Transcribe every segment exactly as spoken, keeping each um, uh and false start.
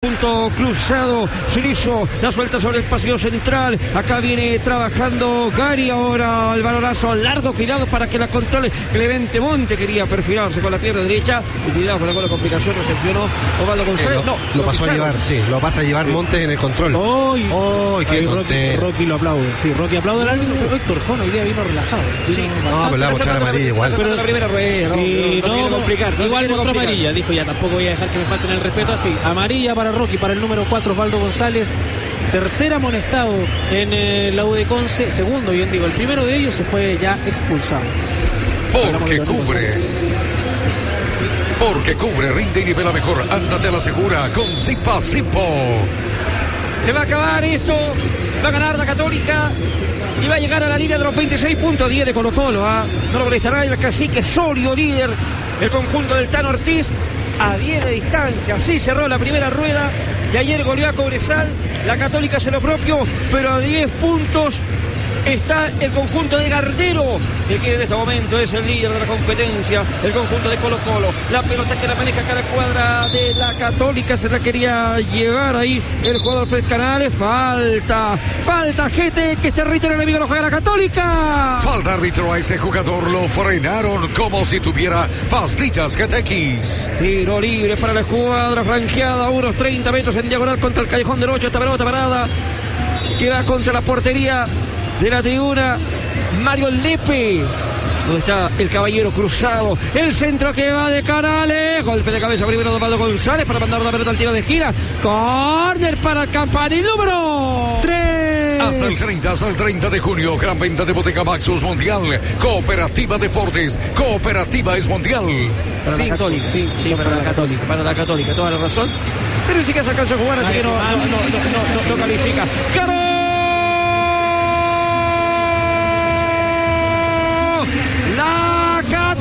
Punto cruzado, Sirizo, la suelta sobre el pasillo central. Acá viene trabajando Gary. Ahora el balonazo largo, cuidado para que la controle Clemente Monte. Quería perfilarse con la pierna derecha y cuidado con la gola complicación. Recepcionó Osvaldo González. Sí, lo, no, lo lo pasó a llevar, sí, lo pasa a llevar sí. Montes en el control. ¡Ay! ¡Oh, qué Rocky, Rocky lo aplaude, sí, Rocky aplaude al árbitro. Pero Héctor Jón hoy día vino relajado. Vino sí. No, pero le va a mochar amarilla igual. Pero la primera rueda, sí, no, no, no, no, complicar, no igual mostró amarilla. Dijo, ya tampoco voy a dejar que me falten el respeto así. Amarilla para Rocky, para el número cuatro, Osvaldo González. Tercer amonestado en eh, la U de Conce. Segundo, bien digo. El primero de ellos se fue ya expulsado. Porque cubre. Porque cubre, rinde y nivela mejor. Ándate a la segura con Zipa Zipo. Se va a acabar esto. Va a ganar la Católica. Y va a llegar a la línea de los veintiséis puntos diez de Colo Colo. ¿eh? No lo molestará el cacique sólido líder. El conjunto del Tano Ortiz. A diez de distancia. Así cerró la primera rueda. Y ayer goleó a Cobresal. La Católica hace lo propio, pero a diez puntos está el conjunto de Gardero, el que en este momento es el líder de la competencia, el conjunto de Colo Colo. La pelota que la maneja cada cuadra de la Católica, se la quería llevar ahí el jugador Fred Canales. Falta, falta, gente, que este territorio enemigo lo juega la Católica. Falta árbitro a ese jugador, lo frenaron como si tuviera pastillas G T X. Tiro libre para la escuadra franqueada, unos treinta metros en diagonal contra el callejón del ocho. Esta pelota parada queda contra la portería de la tribuna. Mario Lepe, donde está el caballero cruzado, el centro que va de Canales, golpe de cabeza primero de Osvaldo González para mandar la pelota al tiro de esquina. Córner para el Campanil número tres. Hasta el treinta, hasta el treinta de junio, gran venta de Bottega Maxus Mundial. Cooperativa Deportes, Cooperativa es Mundial. Para sí, la Católica, sí, sí, sí, para, para la Católica, para la Católica, toda la razón. Pero ni siquiera se alcanzó a jugar, así que no, no, no, no, no, no, no califica. ¡Ganó! La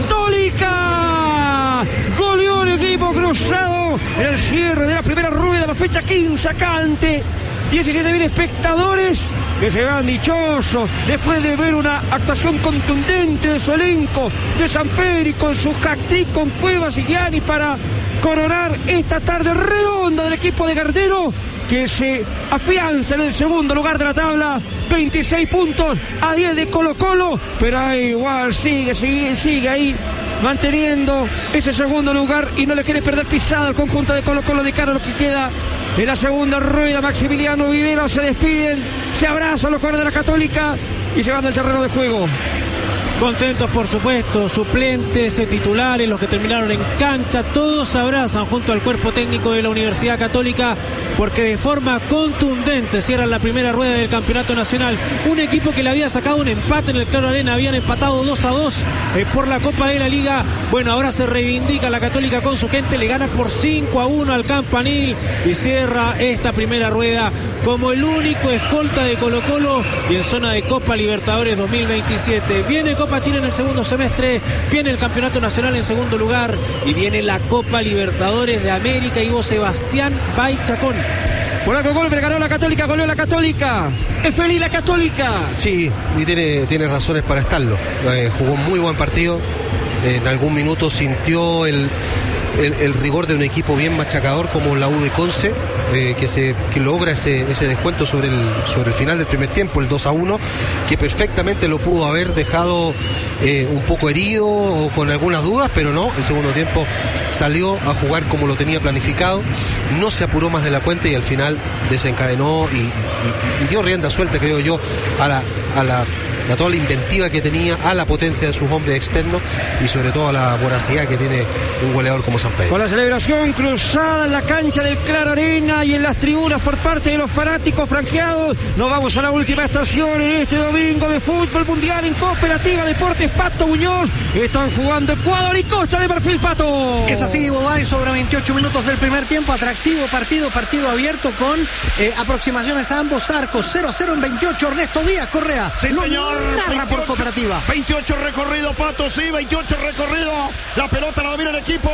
Católica goleó el equipo cruzado en el cierre de la primera rueda de la fecha quince acá ante diecisiete mil espectadores que se van dichosos después de ver una actuación contundente de su elenco, de Samperi con su hat-trick con Cuevas y Gianni para coronar esta tarde redonda del equipo de Gardero, que se afianza en el segundo lugar de la tabla, veintiséis puntos a diez de Colo Colo, pero ahí igual sigue, sigue, sigue ahí manteniendo ese segundo lugar y no le quiere perder pisada al conjunto de Colo Colo de cara a lo que queda en la segunda rueda. Maximiliano Videla, se despiden, se abrazan los jugadores de la Católica y se van del terreno de juego. Contentos, por supuesto, suplentes, titulares, los que terminaron en cancha, todos se abrazan junto al cuerpo técnico de la Universidad Católica porque de forma contundente cierran la primera rueda del Campeonato Nacional. Un equipo que le había sacado un empate en el Claro Arena, habían empatado dos a dos eh, por la Copa de la Liga. Bueno, ahora se reivindica la Católica con su gente, le gana por cinco a uno al Campanil y cierra esta primera rueda como el único escolta de Colo Colo y en zona de Copa Libertadores dos mil veintisiete. Viene Copa Chile en el segundo semestre, viene el Campeonato Nacional en segundo lugar y viene la Copa Libertadores de América. Ivo Sebastián Baichacón. Por algo golpe ganó la Católica, goleó la Católica. Es feliz la Católica. Sí, y tiene, tiene razones para estarlo. Eh, jugó un muy buen partido. En algún minuto sintió el, el, el rigor de un equipo bien machacador como la U de Conce, eh, que se que logra ese, ese descuento sobre el, sobre el final del primer tiempo, el dos a uno, que perfectamente lo pudo haber dejado eh, un poco herido o con algunas dudas, pero no, el segundo tiempo salió a jugar como lo tenía planificado, no se apuró más de la cuenta y al final desencadenó y, y, y dio rienda suelta, creo yo, a la, a la a toda la inventiva que tenía, a la potencia de sus hombres externos y sobre todo a la voracidad que tiene un goleador como Samperi. Con la celebración cruzada en la cancha del Claro Arena y en las tribunas por parte de los fanáticos franqueados, nos vamos a la última estación en este domingo de fútbol mundial en Cooperativa Deportes. Pato Muñoz, están jugando Ecuador y Costa de Marfil. Pato. Es así, Bobay, sobre veintiocho minutos del primer tiempo, atractivo partido, partido abierto con eh, aproximaciones a ambos arcos, cero a cero en veintiocho, Ernesto Díaz Correa. Sí, no, señor. Narra veintiocho, por Cooperativa. veintiocho recorrido, Pato, sí, veintiocho recorrido. La pelota la domina el equipo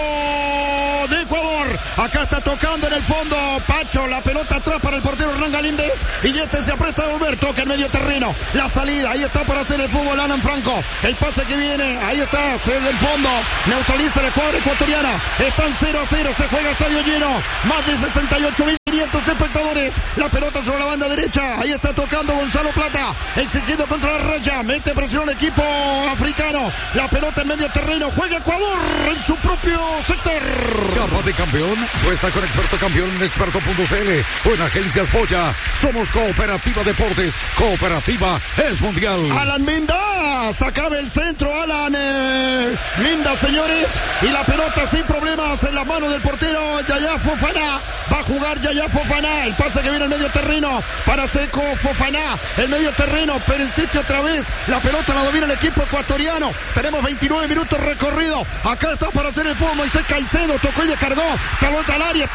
de Ecuador. Acá está tocando en el fondo Pacho, la pelota atrás para el portero Hernán Galíndez. Y este se aprieta a volver, toca en medio terreno. La salida, ahí está para hacer el fútbol Alan Franco. El pase que viene, ahí está, se del fondo. Neutraliza la escuadra ecuatoriana. Están cero a cero, se juega estadio lleno. Más de sesenta y ocho mil. quinientos espectadores. La pelota sobre la banda derecha. Ahí está tocando Gonzalo Plata, exigiendo contra la raya. Mete presión al equipo africano. La pelota en medio terreno. Juega Ecuador en su propio sector. Chapa de campeón. Puesta con Experto Campeón en experto punto c l o en Agencias Boya. Somos Cooperativa Deportes. Cooperativa es mundial. Alan Minda. Sacaba el centro. Alan eh, Minda, señores. Y la pelota sin problemas en la mano del portero Yaya Fofana. Va a jugar Yaya Fofana. El pase que viene al medio terreno para Seco Fofana. El medio terreno, pero insiste otra vez. La pelota la domina el equipo ecuatoriano. Tenemos veintinueve minutos recorrido. Acá está para hacer el juego Moisés Caicedo. Tocó y descargó. Pelota al área.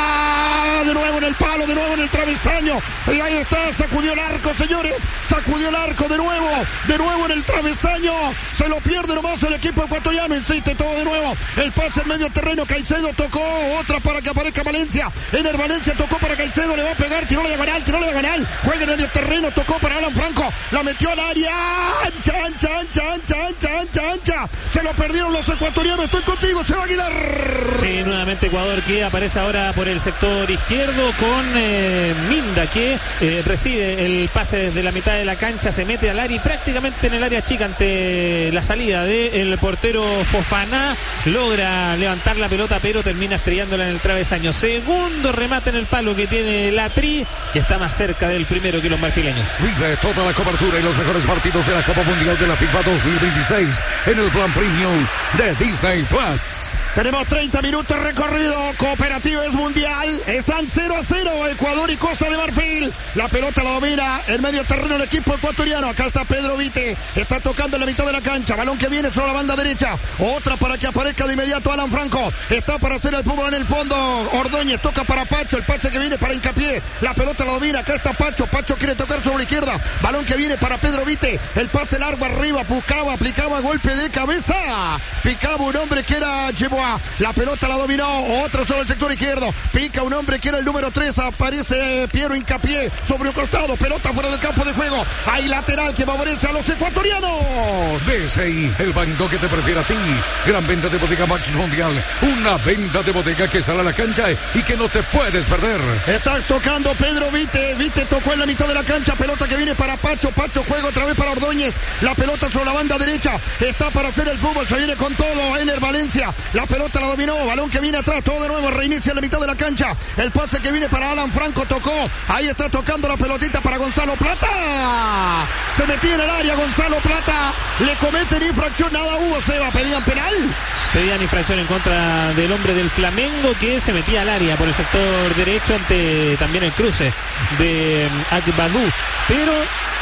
Está de nuevo en el palo, de nuevo en el travesaño. Y ahí está. Sacudió el arco, señores. Sacudió el arco de nuevo. De nuevo en el travesaño. Se lo pierde nomás el equipo ecuatoriano. Insiste todo de nuevo. El pase en medio terreno. Caicedo tocó. Otra para que aparezca Valencia. Ener Valencia tocó para Caicedo. Le va a pegar. Tiró la diagonal. Tiró la diagonal. Juega en medio terreno. Tocó para Alan Franco. La metió al área. Ancha, ancha, ancha, ancha, ancha, ancha, ancha. Se lo perdieron los ecuatorianos. Estoy contigo, Seba Aguilar. Sí, nuevamente Ecuador que aparece ahora por el sector izquierdo con eh, Minda que eh, recibe el pase desde la mitad de la cancha, se mete al área y prácticamente en el área chica ante la salida del portero Fofana logra levantar la pelota pero termina estrellándola en el travesaño. Segundo remate en el palo que tiene la Tri, que está más cerca del primero que los marfileños. Vive toda la cobertura y los mejores partidos de la Copa Mundial de la FIFA dos mil veintiséis en el plan premium de Disney Plus. Tenemos treinta minutos recorrido. Cooperativa es mundial. Están cero a cero Ecuador y Costa de Marfil. La pelota la domina en medio terreno el equipo ecuatoriano. Acá está Pedro Vite. Está tocando en la mitad de la cancha. Balón que viene sobre la banda derecha. Otra para que aparezca de inmediato Alan Franco. Está para hacer el fútbol en el fondo. Ordóñez toca para Pacho. El pase que viene para Hincapié. La pelota la domina. Acá está Pacho. Pacho quiere tocar sobre la izquierda. Balón que viene para Pedro Vite. El pase largo arriba. Buscaba, aplicaba golpe de cabeza. Picaba un hombre que era Cheboa. La pelota la dominó. Otra sobre el sector izquierdo. Pica un hombre que era el número tres. Aparece Piero Hincapié sobre un costado. Pelota fuera del campo de juego. Hay lateral que favorece a los ecuatorianos. D S I, el banco que te prefiere a ti. Gran venta de Bodega Maxus Mundial. Una venta de bodega que sale a la cancha y que no te puedes perder. Está tocando Pedro Vite. Vite tocó en la mitad de la cancha. Pelota que viene para Pacho. Pacho juega otra vez para Ordóñez. La pelota sobre la banda derecha. Está para hacer el fútbol. Se viene con todo. Ener Valencia. La pelota la dominó. Balón que viene atrás. Todo de nuevo. Reinicia en la mitad de la cancha. El pase que viene para Alan Franco. Tocó. Ahí está tocando la pelotita para Gonzalo Plata. Se metía en el área Gonzalo Plata. Le cometen infracción. Nada hubo, Seba. Pedían penal. Pedían infracción en contra del hombre del Flamengo que se metía al área por el sector derecho ante también el cruce de Agbadou. Pero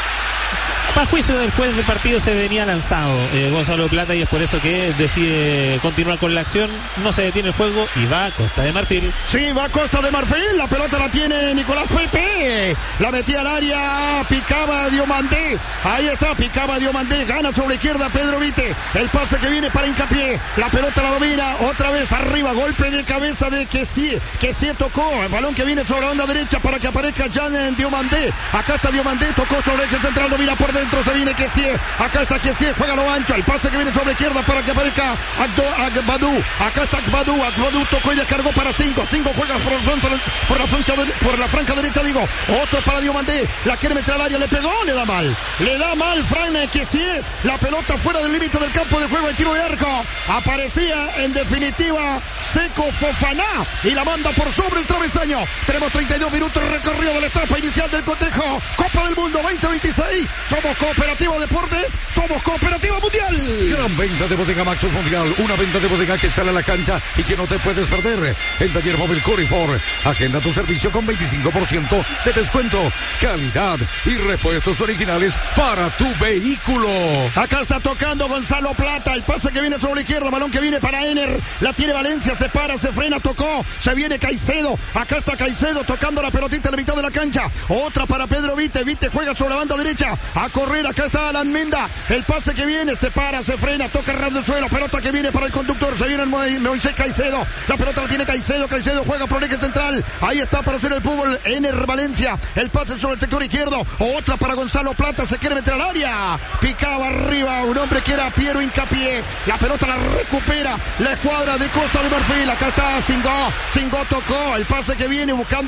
a juicio del juez del partido se venía lanzado eh, Gonzalo Plata y es por eso que decide continuar con la acción. No se detiene el juego y va a Costa de Marfil. Sí, va a Costa de Marfil. La pelota la tiene Nicolás Pepe. La metía al área. Picaba Diomandé. Ahí está, picaba Diomandé. Gana sobre la izquierda Pedro Vite. El pase que viene para Hincapié. La pelota la domina. Otra vez arriba. Golpe de cabeza de que sí. Que sí tocó. El balón que viene sobre la banda derecha para que aparezca Jean Diomandé. Acá está Diomandé. Tocó sobre el eje central. Domina por dentro. Se viene Kessie, acá está Kessie, juega lo ancho, el pase que viene sobre la izquierda para que aparezca Agbadou, acá está Agbadou, Agbadou tocó y descargó para cinco, cinco juega por, por, la franja de, por la franja derecha, digo, otro para Diomandé, la quiere meter al área, le pegó, le da mal, le da mal Fran Kessie, la pelota fuera del límite del campo de juego, el tiro de arco, aparecía en definitiva Seco Fofana y la manda por sobre el travesaño. Tenemos treinta y dos minutos recorrido de la etapa inicial del cotejo, Copa del Mundo veinte veintiséis, somos Cooperativa Deportes, somos Cooperativa Mundial. Gran venta de Bodega Maxus Mundial, una venta de bodega que sale a la cancha y que no te puedes perder. El taller móvil Corifor, agenda tu servicio con veinticinco por ciento de descuento, calidad y repuestos originales para tu vehículo. Acá está tocando Gonzalo Plata, el pase que viene sobre la izquierda, balón que viene para Ener, la tiene Valencia, se para, se frena, tocó, se viene Caicedo, acá está Caicedo tocando la pelotita en la mitad de la cancha, otra para Pedro Vite, Vite juega sobre la banda derecha, a correr, acá está Alan Minda, el pase que viene, se para, se frena, toca el ras del suelo, pelota que viene para el conductor, se viene el Moisés Caicedo, la pelota la tiene Caicedo, Caicedo juega por el eje central, ahí está para hacer el fútbol, Ener Valencia, el pase sobre el sector izquierdo, otra para Gonzalo Plata, se quiere meter al área, picaba arriba, un hombre que era Piero Hincapié, la pelota la recupera, la escuadra de Costa de Marfil, acá está Singó, Singó tocó, el pase que viene buscando a Pepe,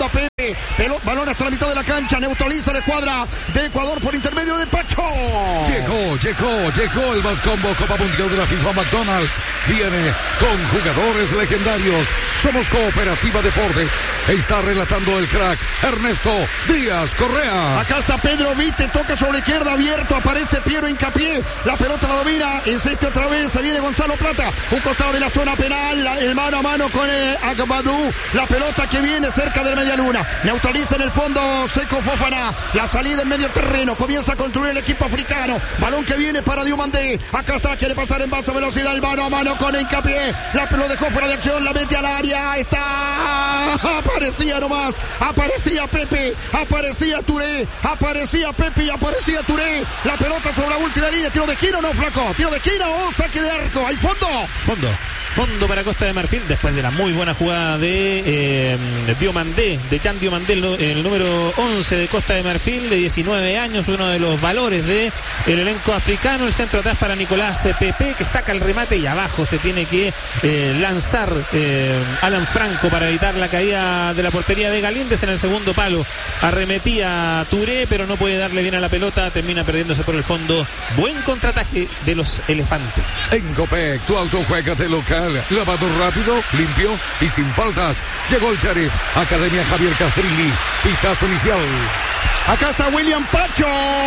Hincapié. Pelota, balón hasta la mitad de la cancha. Neutraliza la escuadra de Ecuador por intermedio de Pacho. Llegó, llegó, llegó el Bad Combo Copa Mundial de la FIFA McDonald's. Viene con jugadores legendarios. Somos Cooperativa Deportes. Está relatando el crack Ernesto Díaz Correa. Acá está Pedro Vite, toca sobre la izquierda, abierto, aparece Piero Hincapié, la pelota la domina, insiste otra vez, se viene Gonzalo Plata, un costado de la zona penal, la, el mano a mano con eh, Agbadou, la pelota que viene cerca del media luna, neutraliza en el fondo Seko Fofana, la salida en medio terreno, comienza a construir el equipo africano, balón que viene para Diomandé, acá está, quiere pasar en baja velocidad, el mano a mano con Hincapié, la lo dejó fuera de acción, la mete al área, está, aparecía nomás, aparecía Pepe, aparecía Touré, aparecía Pepe y aparecía Touré, la pelota sobre la última línea, tiro de esquina o no, flaco, tiro de esquina o saque de arco, hay fondo. Fondo. Fondo para Costa de Marfil después de la muy buena jugada de eh, Diomandé, de Jan Diomandé, el, el número once de Costa de Marfil, de diecinueve años, uno de los valores del elenco africano. El centro atrás para Nicolás Pepe, que saca el remate y abajo se tiene que eh, lanzar eh, Alan Franco para evitar la caída de la portería de Galíndez. En el segundo palo arremetía Touré, pero no puede darle bien a la pelota, termina perdiéndose por el fondo. Buen contraataque de los elefantes. En Copec, tu auto juega de local. Lavado rápido, limpio y sin faltas. Llegó el Sheriff. Academia Javier Castrilli. Pitazo inicial. Acá está William Pacho.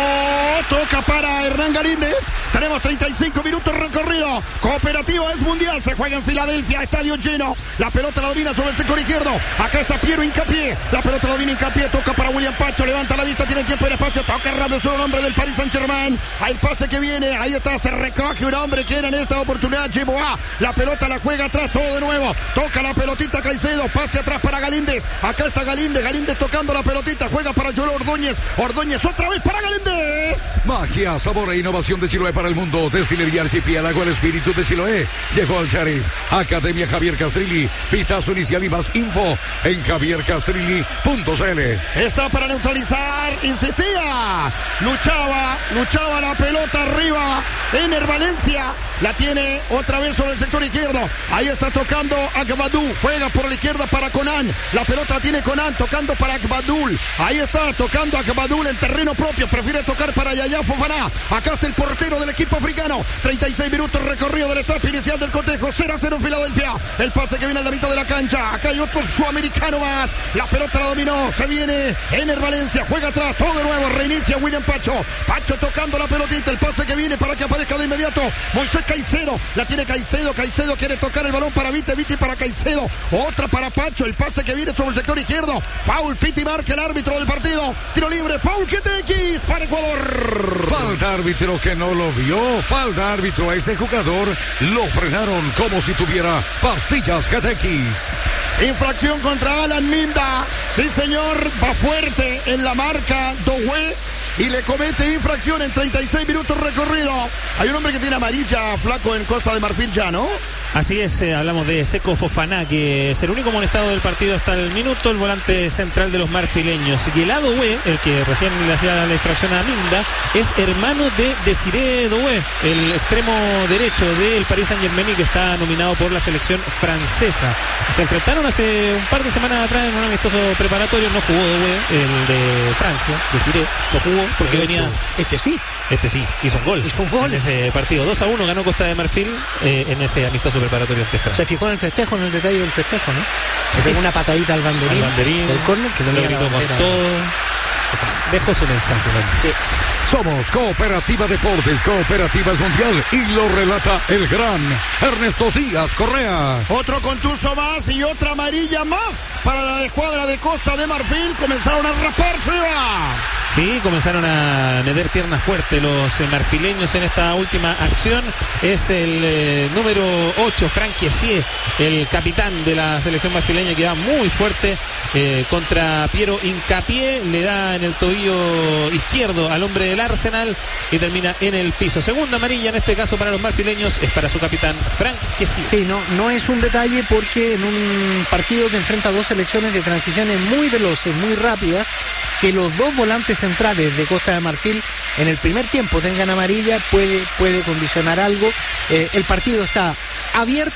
Toca para Hernán Galíndez. Tenemos treinta y cinco minutos recorrido. Cooperativa es mundial. Se juega en Filadelfia. Estadio lleno. La pelota la domina sobre el sector izquierdo. Acá está Piero Hincapié. La pelota la domina Hincapié. Toca para William Pacho. Levanta la vista. Tiene tiempo y espacio. Toca errando solo el hombre del Paris Saint-Germain. Hay pase que viene. Ahí está. Se recoge un hombre que era en esta oportunidad. Jeboa. La pelota la juega atrás. Todo de nuevo. Toca la pelotita Caicedo. Pase atrás para Galíndez. Acá está Galíndez. Galíndez tocando la pelotita. Juega para Joel Ordóñez. Ordóñez otra vez para Galíndez. Magia, sabor e innovación de Chiloé para el mundo. Destilería Archipiélago, el espíritu de Chiloé. Llegó al Sheriff. Academia Javier Castrilli. Pitazo inicial y más info en javier castrilli punto c l. Está para neutralizar. Insistía. Luchaba. Luchaba la pelota arriba. Ener Valencia. La tiene otra vez sobre el sector izquierdo. Ahí está tocando Agbadou. Juega por la izquierda para Conan. La pelota la tiene Conan tocando para Agbadou. Ahí está tocando Agbadou en terreno propio. Prefiere tocar para Yaya Fofana. Acá está el portero del equipo africano. treinta y seis minutos recorrido de la etapa inicial del cotejo. cero a cero en Filadelfia. El pase que viene a la mitad de la cancha. Acá hay otro sudamericano más. La pelota la dominó. Se viene Ener Valencia. Juega atrás. Todo de nuevo. Reinicia William Pacho. Pacho tocando la pelotita. El pase que viene para que aparezca de inmediato Moisés Caicedo. La tiene Caicedo. Caicedo quiere tocar el balón para Vite. Vite para Caicedo. Otra para Pacho. El pase que viene sobre el sector izquierdo. Foul. Piti marca el árbitro del partido. Tiro libre. Foul G T X para Ecuador. Falta árbitro que no lo vio. Falta árbitro a ese jugador. Lo frenaron como si tuviera pastillas G T X. Infracción contra Alan Minda. Sí, señor. Va fuerte en la marca Doué. Y le comete infracción en treinta y seis minutos recorrido. Hay un hombre que tiene amarilla, flaco, en Costa de Marfil ya, ¿no? Así es, eh, hablamos de Seko Fofana, que es el único amonestado del partido hasta el minuto, el volante central de los marfileños. Y el Doué, el que recién le hacía la infracción a Minda, es hermano de Desiré Doué, el extremo derecho del Paris Saint-Germain, que está nominado por la selección francesa. Se enfrentaron hace un par de semanas atrás en un amistoso preparatorio. No jugó Doué, el de Francia, Desiré, no jugó porque Pero venía... Este, este sí. Este sí, hizo un gol. Hizo un gol. En ese partido. dos a uno ganó Costa de Marfil eh, en ese amistoso preparatorio de Francia. Se fijó en el festejo, en el detalle del festejo, ¿no? Se pegó una patadita al banderín, al banderín del córner, que tenía lo gritó la con bandera. todo. Dejó su mensaje, ¿no? Sí. Somos Cooperativa Deportes, Cooperativas Mundial, y lo relata el gran Ernesto Díaz Correa. Otro contuso más y otra amarilla más para la escuadra de Costa de Marfil. Comenzaron a rasparse. Va. Sí, comenzaron a meter piernas fuertes los eh, marfileños en esta última acción. Es el eh, número ocho, Frank Kessié, el capitán de la selección marfileña, que va muy fuerte eh, contra Piero Hincapié. Le da en el tobillo izquierdo al hombre del Arsenal y termina en el piso. Segunda amarilla en este caso para los marfileños, es para su capitán Frank Kessié. Sí, no, no es un detalle porque en un partido que enfrenta dos selecciones de transiciones muy veloces, muy rápidas, que los dos volantes centrales de Costa de Marfil en el primer tiempo tengan amarilla puede, puede condicionar algo. Eh, el partido está abierto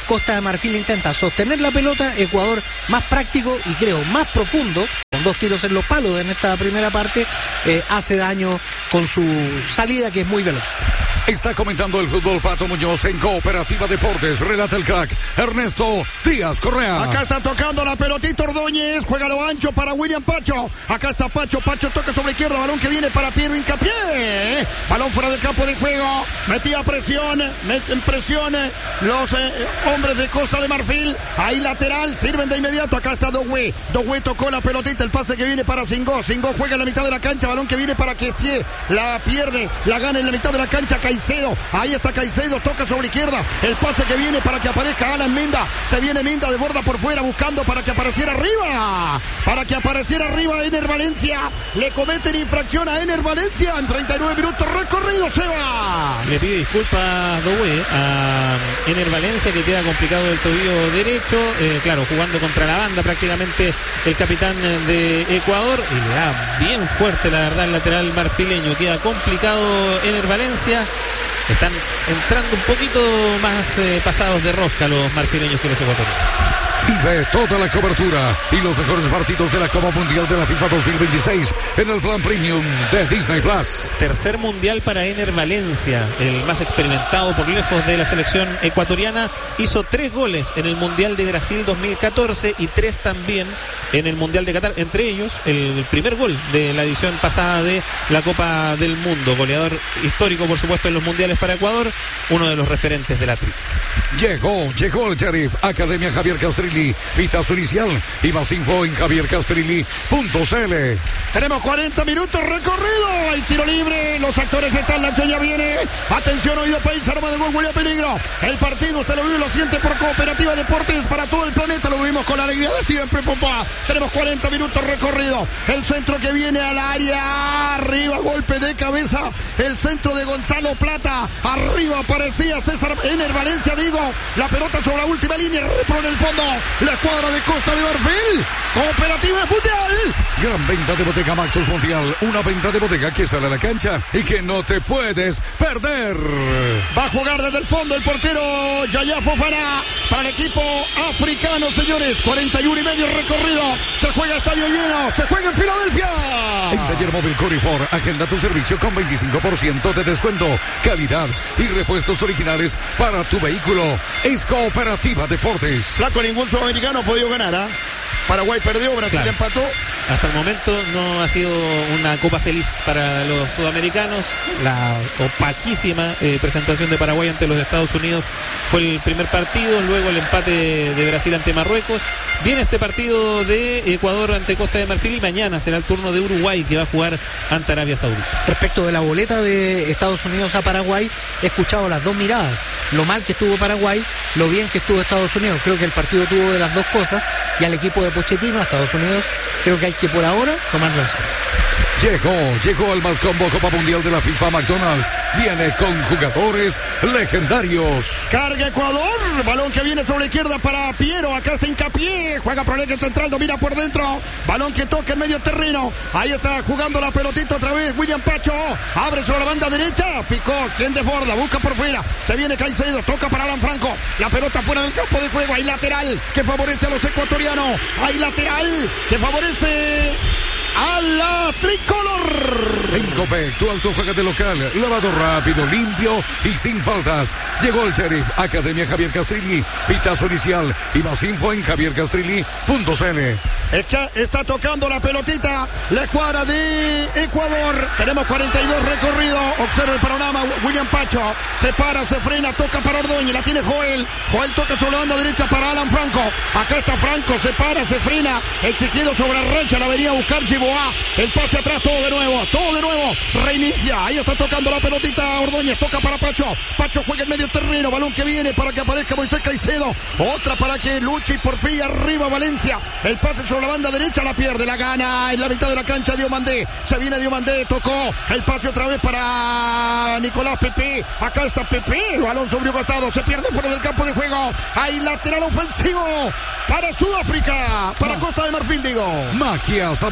Costa de Marfil intenta sostener la pelota, Ecuador más práctico y creo más profundo, con dos tiros en los palos en esta primera parte, eh, hace daño con su salida que es muy veloz. Está comentando el fútbol Pato Muñoz en Cooperativa Deportes. Relata el crack Ernesto Díaz Correa. Acá está tocando la pelotita Ordóñez, juega lo ancho para William Pacho. Acá está Pacho, Pacho toca sobre izquierda, balón que viene para Piero Hincapié. Balón fuera del campo de juego, metía presión, meten presión los eh, hombres de Costa de Marfil. Ahí lateral, sirven de inmediato. Acá está Dogüe, Dogüe tocó la pelotita, el pase que viene para Singó. Singó juega en la mitad de la cancha, balón que viene para Kessie, la pierde, la gana en la mitad de la cancha Caicedo. Ahí está Caicedo, toca sobre izquierda, el pase que viene para que aparezca Alan Minda. Se viene Minda de borda por fuera buscando para que apareciera arriba, para que apareciera arriba Ener Valencia. Le cometen infracción a Ener Valencia en treinta y nueve minutos recorrido. Seba le pide disculpas Dogüe a Ener Valencia, que queda complicado el tobillo derecho, eh, claro, jugando contra la banda prácticamente el capitán de Ecuador, y le da bien fuerte la verdad el lateral marfileño. Queda complicado Ener Valencia. Están entrando un poquito más eh, pasados de rosca los marfileños que los ecuatorianos. Vive toda la cobertura y los mejores partidos de la Copa Mundial de la FIFA dos mil veintiséis en el plan premium de Disney Plus. Tercer mundial para Ener Valencia, el más experimentado por lejos de la selección ecuatoriana. Hizo tres goles en el Mundial de Brasil dos mil catorce y tres también en el Mundial de Qatar. Entre ellos, el primer gol de la edición pasada de la Copa del Mundo. Goleador histórico, por supuesto, en los mundiales para Ecuador. Uno de los referentes de la tri. Llegó, llegó el Sheriff, Academia Javier Castrilli, vistazo inicial y más info en javier castrilli punto c l. Tenemos cuarenta minutos recorrido, hay tiro libre, los actores están, la acción ya viene, atención, oído país, arma de gol, huele a peligro, el partido usted lo vive, lo siente por Cooperativa Deportes para todo el planeta, lo vivimos con la alegría de siempre, papá. Tenemos cuarenta minutos recorrido, el centro que viene al área, arriba, golpe de cabeza, el centro de Gonzalo Plata, arriba aparecía César Ener Valencia, Vigo, la pelota sobre la última línea, repro en el fondo, la escuadra de Costa de Marfil, Cooperativa Mundial. Gran venta de Bottega Maxus Mundial, una venta de bodega que sale a la cancha y que no te puedes perder. Va a jugar desde el fondo el portero Yaya Fofana para el equipo africano, señores. cuarenta y uno y medio recorrido. Se juega estadio lleno, se juega en Filadelfia. En Taller Móvil Corifor, agenda tu servicio con veinticinco por ciento de descuento, calidad y repuestos originales para tu vehículo. Es Cooperativa Deportes. Flaco, ningún sudamericano ha podido ganar, ¿ah? ¿eh? Paraguay perdió, Brasil claro. empató. Hasta el momento no ha sido una copa feliz para los sudamericanos. La opaquísima eh, presentación de Paraguay ante los Estados Unidos fue el primer partido, luego el empate de Brasil ante Marruecos. Viene este partido de Ecuador ante Costa de Marfil y mañana será el turno de Uruguay, que va a jugar ante Arabia Saudita. Respecto de la boleta de Estados Unidos a Paraguay, he escuchado las dos miradas. Lo mal que estuvo Paraguay, lo bien que estuvo Estados Unidos. Creo que el partido tuvo de las dos cosas, y al equipo de Pochettino, a Estados Unidos, creo que hay que por ahora tomarlo en serio. Llegó, llegó al Malcombo Copa Mundial de la FIFA McDonald's. Viene con jugadores legendarios. Carga Ecuador, balón que viene sobre la izquierda para Piero. Acá está Hincapié, juega por el eje central, domina por dentro. Balón que toca en medio terreno. Ahí está jugando la pelotita otra vez William Pacho. Abre sobre la banda derecha, picó, quien desborda, busca por fuera. Se viene Caicedo, toca para Alan Franco. La pelota fuera del campo de juego. Hay lateral que favorece a los ecuatorianos. Hay lateral que favorece a la tricolor. En Copec, tu auto juega de local, lavado rápido, limpio y sin faltas. Llegó el Sheriff, Academia Javier Castrilli, vistazo inicial y más info en javier castrilli punto c l. Es que está tocando la pelotita la escuadra de Ecuador. Tenemos cuarenta y dos recorrido. Observa el panorama. William Pacho se para, se frena, toca para Ordóñez. La tiene Joel. Joel toca sobre la banda derecha para Alan Franco. Acá está Franco, se para, se frena. Exigido sobre la rancha, la venía a buscar Giboa. El pase atrás, todo de nuevo, todo de nuevo. Reinicia. Ahí está tocando la pelotita Ordóñez. Toca para Pacho. Pacho juega en medio terreno. Balón que viene para que aparezca Moisés Caicedo. Otra para que luche y por fin arriba Valencia. El pase sobre la banda derecha, la pierde, la gana en la mitad de la cancha Diomandé. Se viene Diomandé, tocó el pase otra vez para Nicolás Pepe. Acá está Pepe, balón sobre un costado, se pierde fuera del campo de juego. Hay lateral ofensivo para Sudáfrica, para Costa de Marfil, digo. Magia, sabor e innovación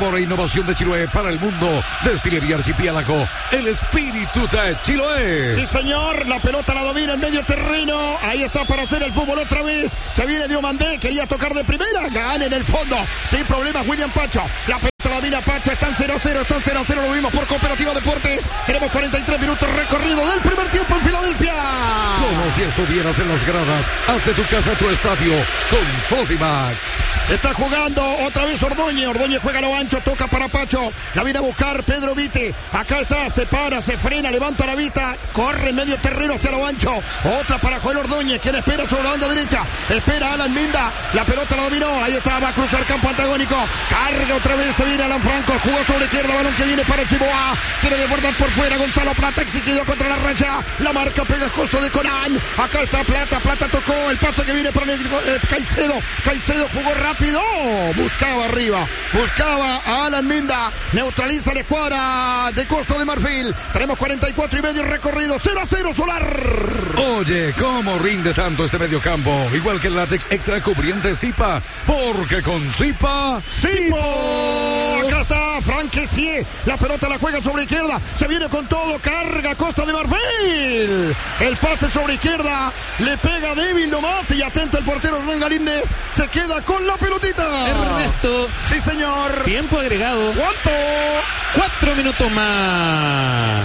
innovación de Chiloé para el mundo. Destilería Archipiélago, el espíritu de Chiloé. Sí, señor, la pelota la domina en medio terreno. Ahí está para hacer el fútbol otra vez. Se viene Diomandé, quería tocar de primera. Gana en el fondo, sin problemas William Pacho. La pelota la domina Pacho, están cero a cero, están cero a cero. Lo vimos por Cooperativa Deportes. Tenemos cuarenta y tres minutos recorrido del primer tiempo en Filadelfia. Como si estuvieras en las gradas. Haz de tu casa tu estadio con Sodimac. Está jugando otra vez Ordóñez. Ordóñez juega a lo ancho, toca para Pacho. La viene a buscar Pedro Vite. Acá está, se para, se frena, levanta la vista. Corre en medio terreno hacia lo ancho. Otra para Joel Ordóñez, quien espera sobre la banda derecha. Espera Alan Minda. La pelota la dominó. Ahí está, va a cruzar campo antagónico. Carga otra vez, se viene Alan Franco. Jugó sobre izquierda, balón que viene para Chiboa. Quiere desbordar por fuera. Gonzalo Plata exigido contra la raya. La marca pegajoso de Conan. Acá está Plata. Plata tocó el pase que viene para el, eh, Caicedo. Caicedo jugó rápido. Buscaba arriba. Buscaba a Alan Minda. Neutraliza la escuadra de Costa de Marfil. Tenemos cuarenta y cuatro y medio recorrido. cero a cero Solar. Oye, ¿cómo rinde tanto este mediocampo? Igual que el látex extra cubriente Zipa. Porque con Zipa, ¡Zipo! Acá está Franquecier. La pelota la juega sobre izquierda. Se viene con todo. Carga Costa de Marfil. El pase sobre izquierda. Le pega débil nomás. Y atento el portero Hernán Galíndez. Se queda con la pelotita. Ernesto. Sí, señor. Tiempo agregado. ¿Cuánto? Cuatro minutos más.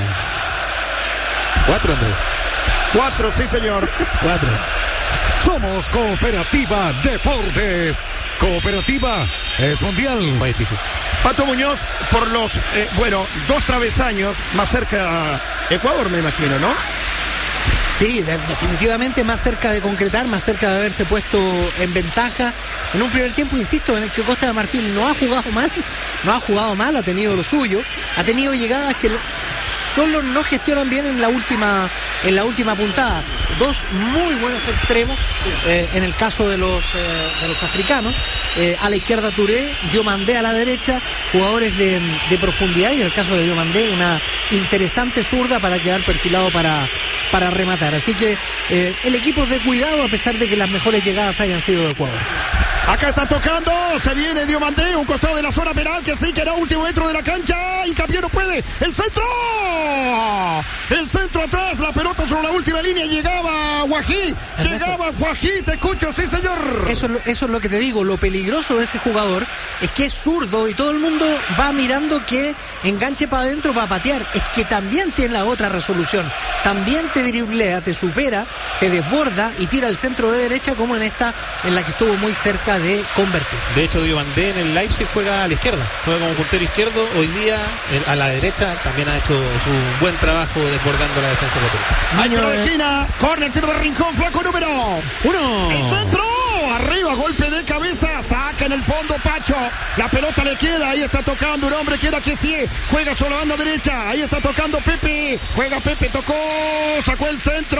Cuatro, Andrés. Cuatro, sí, señor. Cuatro. somos Cooperativa Deportes. Cooperativa es mundial. Muy difícil. Pato Muñoz, por los, eh, bueno, dos travesaños más cerca Ecuador, me imagino, ¿no? Sí, de, definitivamente más cerca de concretar, más cerca de haberse puesto en ventaja en un primer tiempo, insisto, en el que Costa de Marfil no ha jugado mal, no ha jugado mal, ha tenido lo suyo, ha tenido llegadas que solo no gestionan bien en la última en la última puntada. Dos muy buenos extremos, eh, en el caso de los eh, de los africanos, eh, a la izquierda Touré, Diomandé a la derecha, jugadores de, de profundidad, y en el caso de Diomandé una interesante zurda para quedar perfilado para, para rematar. Así que eh, el equipo es de cuidado, a pesar de que las mejores llegadas hayan sido de Ecuador. Acá está tocando, se viene Diomandé, un costado de la zona penal, que sí, que era último metro de la cancha, Hincapié no puede, el centro, el centro atrás, la pelota sobre la última línea, llegaba Guají, llegaba Guají, te escucho, sí señor. Eso, eso es lo que te digo, lo peligroso de ese jugador es que es zurdo y todo el mundo va mirando que enganche para adentro para patear, es que también tiene la otra resolución, también te driblea, te supera, te desborda y tira el centro de derecha, como en esta, en la que estuvo muy cerca de convertir. De hecho, Diomandé en el Leipzig juega a la izquierda, juega como puntero izquierdo. Hoy día a la derecha también ha hecho su buen trabajo desbordando la defensa local. Año de esquina, córner, tiro de rincón, flaco número uno. El centro, arriba, golpe de cabeza, saca en el fondo Pacho. La pelota le queda, ahí está tocando un hombre que era que sí, juega sobre la banda derecha, ahí está tocando Pepe, juega Pepe, tocó, sacó el centro,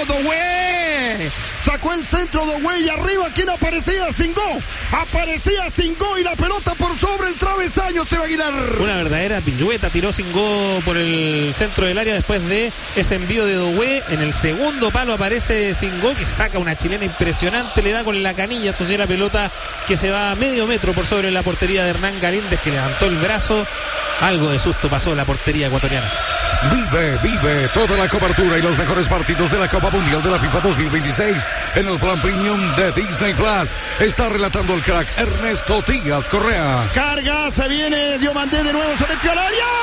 Doué, sacó el centro Doué y arriba, ¿quién aparecía? Singó, aparecía Singó y la pelota por sobre el travesaño, Seba Aguilar. Una verdadera pirueta, tiró Singó por el centro del área después de ese envío de Doué. En el segundo palo aparece Singó, que saca una chilena impresionante, le da con la canilla, esto sí, la pelota que se va a medio metro por sobre la portería de Hernán Galíndez, que levantó el brazo. Algo de susto pasó en la portería ecuatoriana. Vive, vive toda la cobertura y los mejores partidos de la Copa Mundial de la FIFA dos mil veintiséis en el plan premium de Disney Plus. Está relatando el crack Ernesto Díaz Correa. Carga, se viene Diomandé de nuevo, se metió al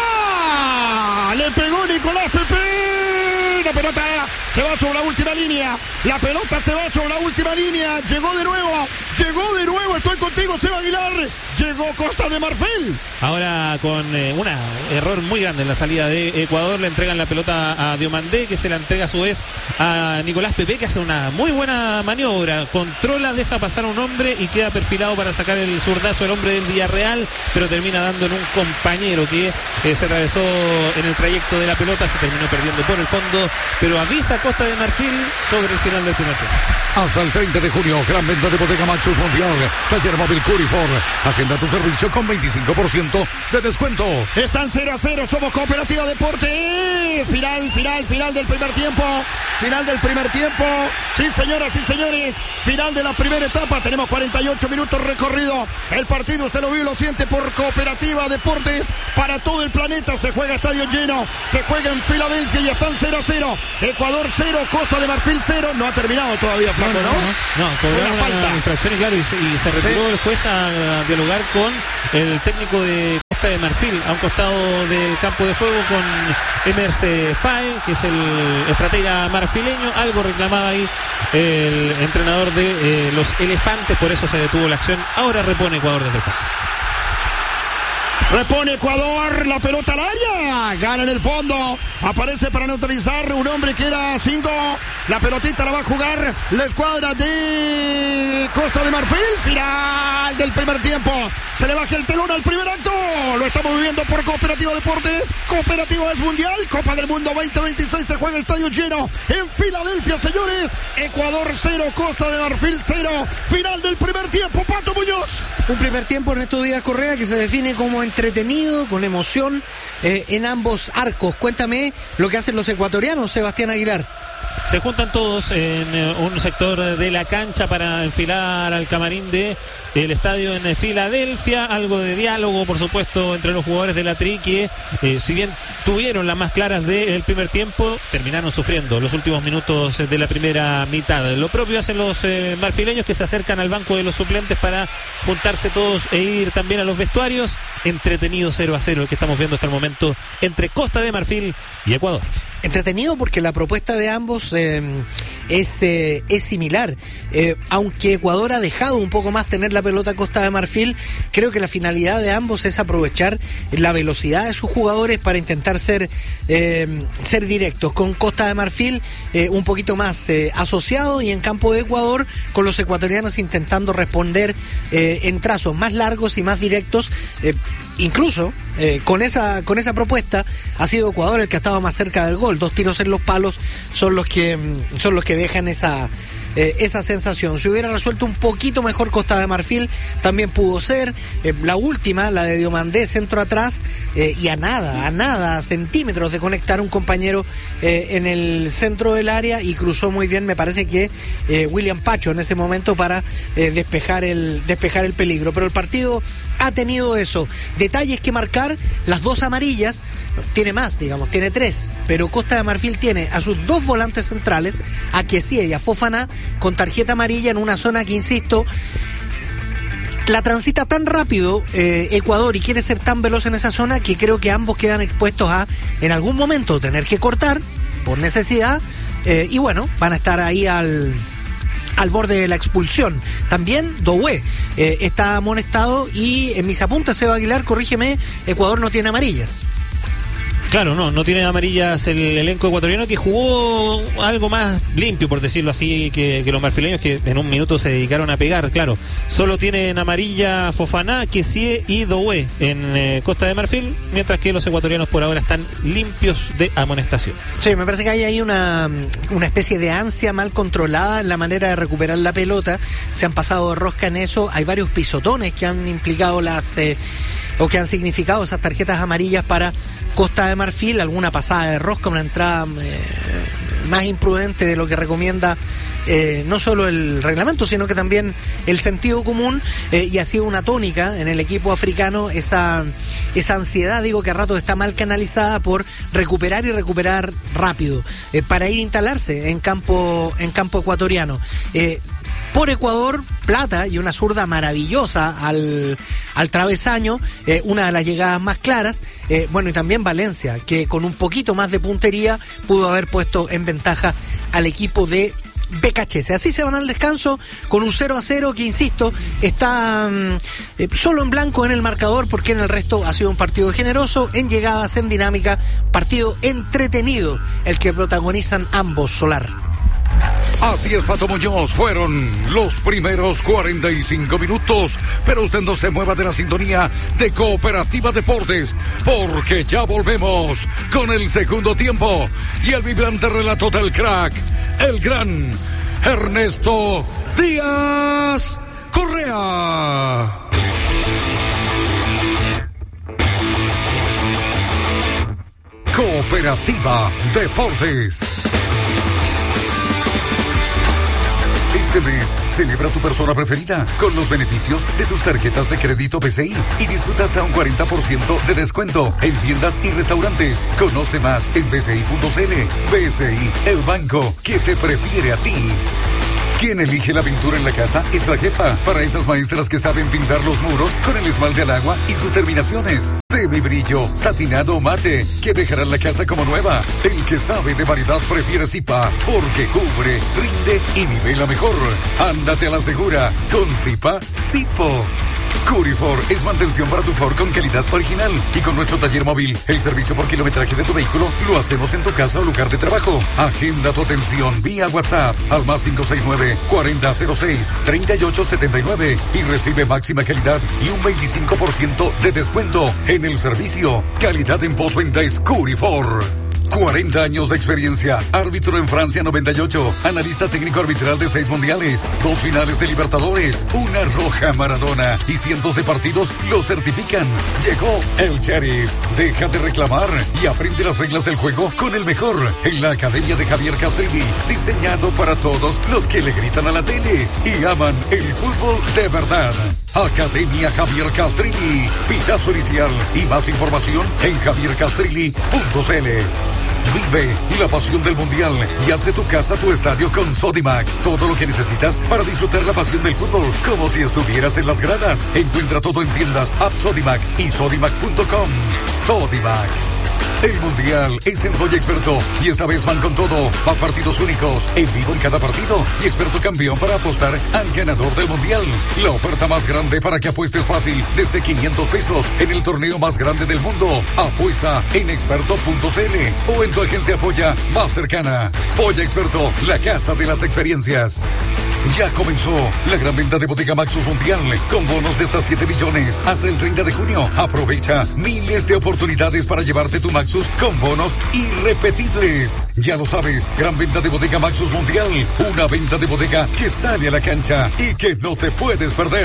área. Le pegó Nicolás Pepe. La pelota se va sobre la última línea. La pelota se va sobre la última línea. Llegó de nuevo. Llegó de nuevo. Estoy contigo, Seba Aguilar. Llegó Costa de Marfil. Ahora con eh, un error muy grande en la salida de Ecuador, le entregan la pelota a Diomandé, que se la entrega a su vez a Nicolás Pepe, que hace una muy buena maniobra. Controla, deja pasar a un hombre y queda perfilado para sacar el zurdazo el hombre del Villarreal, pero termina dando en un compañero que eh, se atravesó en el trayecto de la pelota, se terminó perdiendo por el fondo, pero avisa Costa de Marfil sobre el final del primer tiempo. Hasta el treinta de junio, gran venta de Bottega Maxus Mundial. Taller móvil Curifor. Agenda tu servicio con veinticinco por ciento de descuento. Están cero a cero, somos Cooperativa Deportes. Final, final, final del primer tiempo. Final del primer tiempo. Sí, señoras y señores. Final de la primera etapa. Tenemos cuarenta y ocho minutos recorrido. El partido, usted lo vio y lo siente por Cooperativa Deportes. Para todo el planeta se juega estadio lleno. Se juega en Filadelfia y están cero a cero. Ecuador cero, Costa de Marfil cero. No ha terminado todavía, Flaco, ¿no? No, no, cobraron una, una infracción y claro, y se, y se retiró sí. el juez a, a dialogar con el técnico de Costa de Marfil a un costado del campo de juego con Emerse Fae, que es el estratega marfileño. Algo reclamaba ahí el entrenador de eh, los Elefantes, por eso se detuvo la acción. Ahora repone Ecuador desde el fondo. Repone Ecuador, la pelota al área, gana en el fondo, aparece para neutralizar un hombre que era cinco, la pelotita la va a jugar la escuadra de Costa de Marfil, final del primer tiempo, se le baja el telón al primer acto, lo estamos viviendo por Cooperativa Deportes, Cooperativa es mundial, Copa del Mundo veinte veintiséis, se juega el estadio lleno en Filadelfia, señores, Ecuador cero, Costa de Marfil cero, final del primer tiempo, Pato Muñoz. Un primer tiempo en estos días, Correa, que se define como entretenido, con emoción eh, en ambos arcos. Cuéntame lo que hacen los ecuatorianos, Sebastián Aguilar. Se juntan todos en eh, un sector de la cancha para enfilar al camarín de el estadio en Filadelfia, algo de diálogo por supuesto entre los jugadores de la Tri que eh, si bien tuvieron las más claras del primer tiempo, terminaron sufriendo los últimos minutos de la primera mitad. Lo propio hacen los eh, marfileños, que se acercan al banco de los suplentes para juntarse todos e ir también a los vestuarios. Entretenido cero a cero el que estamos viendo hasta el momento entre Costa de Marfil y Ecuador. Entretenido porque la propuesta de ambos eh, es, eh, es similar. Eh, aunque Ecuador ha dejado un poco más tener la pelota a Costa de Marfil, creo que la finalidad de ambos es aprovechar la velocidad de sus jugadores para intentar ser, eh, ser directos. Con Costa de Marfil eh, un poquito más eh, asociado, y en campo de Ecuador con los ecuatorianos intentando responder eh, en trazos más largos y más directos. Eh, Incluso eh, con esa con esa propuesta ha sido Ecuador el que ha estado más cerca del gol. Dos tiros en los palos son los que son los que dejan esa eh, esa sensación. Si hubiera resuelto un poquito mejor Costa de Marfil, también pudo ser. Eh, la última, la de Diomandé, centro atrás, eh, y a nada, a nada, a centímetros de conectar un compañero eh, en el centro del área, y cruzó muy bien, me parece que eh, William Pacho en ese momento para eh, despejar el despejar el peligro. Pero el partido ha tenido eso, detalles que marcar, las dos amarillas, tiene más, digamos, tiene tres, pero Costa de Marfil tiene a sus dos volantes centrales, a Kessie y a Fofana, con tarjeta amarilla en una zona que, insisto, la transita tan rápido eh, Ecuador, y quiere ser tan veloz en esa zona, que creo que ambos quedan expuestos a, en algún momento, tener que cortar por necesidad, eh, y bueno, van a estar ahí al... al borde de la expulsión. También Doué eh, está amonestado, y en mis apuntes, Seba Aguilar, corrígeme, Ecuador no tiene amarillas. Claro, no, no tiene amarillas el elenco ecuatoriano, que jugó algo más limpio, por decirlo así, que, que los marfileños, que en un minuto se dedicaron a pegar. Claro, solo tienen amarilla Fofana, Kessie y Doué en eh, Costa de Marfil, mientras que los ecuatorianos por ahora están limpios de amonestación. Sí, me parece que hay ahí una, una especie de ansia mal controlada en la manera de recuperar la pelota. Se han pasado de rosca en eso. Hay varios pisotones que han implicado las eh, o que han significado esas tarjetas amarillas para Costa de Marfil, alguna pasada de rosca, una entrada eh, más imprudente de lo que recomienda eh, no solo el reglamento, sino que también el sentido común, eh, y ha sido una tónica en el equipo africano esa, esa ansiedad, digo, que a ratos está mal canalizada por recuperar y recuperar rápido, eh, para ir a instalarse en campo, en campo ecuatoriano. Eh, Por Ecuador, Plata y una zurda maravillosa al, al travesaño, eh, una de las llegadas más claras. Eh, bueno, y también Valencia, que con un poquito más de puntería pudo haber puesto en ventaja al equipo de Becachese. Así se van al descanso con un cero a cero que, insisto, está eh, solo en blanco en el marcador, porque en el resto ha sido un partido generoso, en llegadas, en dinámica, partido entretenido el que protagonizan ambos, Solar. Así es, Pato Muñoz, fueron los primeros cuarenta y cinco minutos, pero usted no se mueva de la sintonía de Cooperativa Deportes, porque ya volvemos con el segundo tiempo y el vibrante relato del crack, el gran Ernesto Díaz Correa. Cooperativa Deportes. Este mes, celebra tu persona preferida con los beneficios de tus tarjetas de crédito B C I y disfruta hasta un cuarenta por ciento de descuento en tiendas y restaurantes. Conoce más en b c i punto c l. B C I, el banco que te prefiere a ti. Quien elige la pintura en la casa es la jefa, para esas maestras que saben pintar los muros con el esmalte al agua y sus terminaciones. Semibrillo, satinado o mate, que dejarán la casa como nueva. El que sabe de variedad prefiere Zipa, porque cubre, rinde y nivela mejor. Ándate a la segura, con Zipa, Zipo. Curifor es mantención para tu Ford con calidad original. Y con nuestro taller móvil, el servicio por kilometraje de tu vehículo lo hacemos en tu casa o lugar de trabajo. Agenda tu atención vía WhatsApp al más cinco seis nueve, cuarenta cero seis, treinta y ocho setenta y nueve y recibe máxima calidad y un veinticinco por ciento de descuento en el servicio. Calidad en postventa es Curifor. cuarenta años de experiencia, árbitro en Francia noventa y ocho, analista técnico arbitral de seis mundiales, dos finales de Libertadores, una roja Maradona y cientos de partidos lo certifican. Llegó el Sheriff. Deja de reclamar y aprende las reglas del juego con el mejor en la Academia de Javier Castrilli, diseñado para todos los que le gritan a la tele y aman el fútbol de verdad. Academia Javier Castrilli, pitazo inicial y más información en javier castrilli punto c l. Vive la pasión del Mundial y haz de tu casa tu estadio con Sodimac. Todo lo que necesitas para disfrutar la pasión del fútbol, como si estuvieras en las gradas. Encuentra todo en tiendas App Sodimac y sodimac punto com. Sodimac. El Mundial es en Polla Experto y esta vez van con todo. Más partidos únicos, en vivo en cada partido y experto campeón para apostar al ganador del Mundial. La oferta más grande para que apuestes fácil desde quinientos pesos en el torneo más grande del mundo. Apuesta en experto punto c l o en tu agencia Polla más cercana. Polla Experto, la casa de las experiencias. Ya comenzó la gran venta de Bodega Maxus Mundial con bonos de hasta siete millones hasta el treinta de junio. Aprovecha miles de oportunidades para llevarte tu Maxus con bonos irrepetibles. Ya lo sabes, gran venta de Bodega Maxus Mundial, una venta de bodega que sale a la cancha y que no te puedes perder.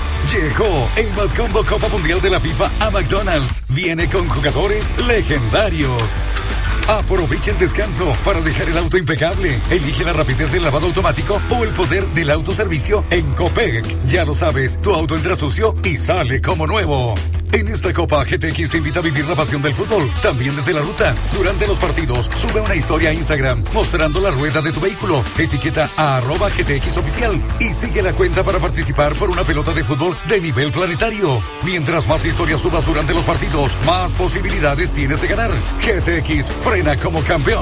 Llegó el Madcombo Copa Mundial de la FIFA a McDonald's. Viene con jugadores legendarios. Aprovecha el descanso para dejar el auto impecable. Elige la rapidez del lavado automático o el poder del autoservicio en Copec. Ya lo sabes, tu auto entra sucio y sale como nuevo. En esta Copa, G T X te invita a vivir la pasión del fútbol, también desde la ruta. Durante los partidos, sube una historia a Instagram mostrando la rueda de tu vehículo. Etiqueta a arroba G T X oficial y sigue la cuenta para participar por una pelota de fútbol de nivel planetario. Mientras más historias subas durante los partidos, más posibilidades tienes de ganar. G T X frena como campeón.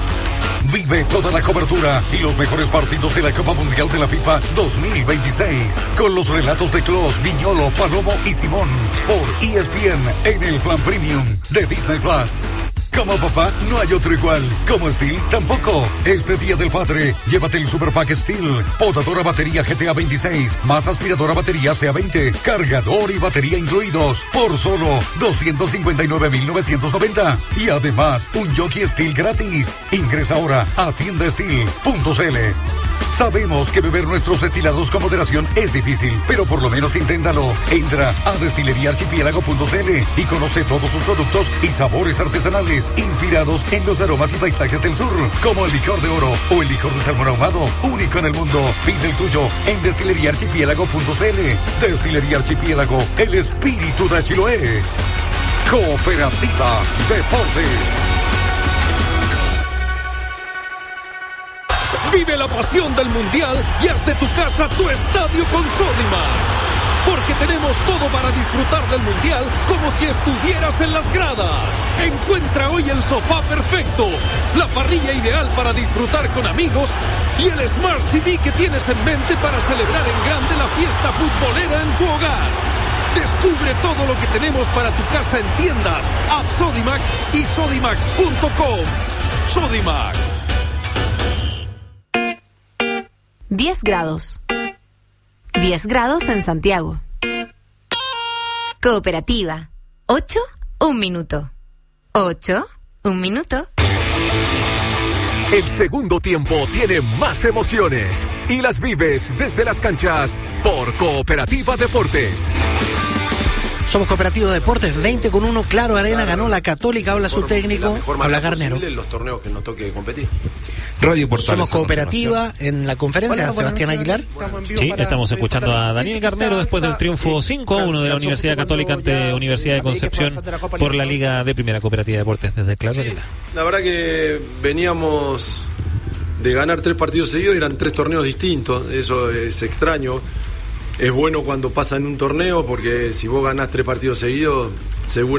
Vive toda la cobertura y los mejores partidos de la Copa Mundial de la FIFA dos mil veintiséis. Con los relatos de Clos, Viñolo, Palomo y Simón. Por E S P N en el plan premium de Disney Plus. Como papá, no hay otro igual. Como Steel, tampoco. Este Día del Padre, llévate el Super Pack Steel. Podadora batería G T A veintiséis, más aspiradora batería C A veinte, cargador y batería incluidos, por solo doscientos cincuenta y nueve mil novecientos noventa. Y además, un Jockey Steel gratis. Ingresa ahora a tienda steel punto c l. Sabemos que beber nuestros destilados con moderación es difícil, pero por lo menos inténtalo. Entra a destilería archipiélago punto c l y conoce todos sus productos y sabores artesanales inspirados en los aromas y paisajes del sur, como el licor de oro o el licor de salmón ahumado, único en el mundo. Pide el tuyo en destilería archipiélago punto c l. Destilería Archipiélago, el espíritu de Chiloé. Cooperativa Deportes. Vive la pasión del Mundial y haz de tu casa tu estadio con Sodimac. Porque tenemos todo para disfrutar del Mundial como si estuvieras en las gradas. Encuentra hoy el sofá perfecto, la parrilla ideal para disfrutar con amigos y el Smart T V que tienes en mente para celebrar en grande la fiesta futbolera en tu hogar. Descubre todo lo que tenemos para tu casa en tiendas, App Sodimac y sodimac punto com. Sodimac. diez grados. diez grados en Santiago. Cooperativa. ocho, un minuto. ocho, un minuto. El segundo tiempo tiene más emociones y las vives desde las canchas por Cooperativa Deportes. Somos Cooperativa Deportes, veinte con uno, Claro Arena, ganó la Católica, habla su técnico, habla Garnero. En los torneos que nos toque competir. Radio Portales. Somos Cooperativa en la conferencia, Hola, Sebastián Aguilar. Sí, estamos escuchando a Daniel Garnero después del triunfo cinco a uno de la Universidad Católica ante Universidad de Concepción por la Liga de Primera Cooperativa Deportes desde Claro Arena. La verdad que veníamos de ganar tres partidos seguidos y eran tres torneos distintos, eso es extraño. Es bueno cuando pasa en un torneo porque si vos ganás tres partidos seguidos, seguro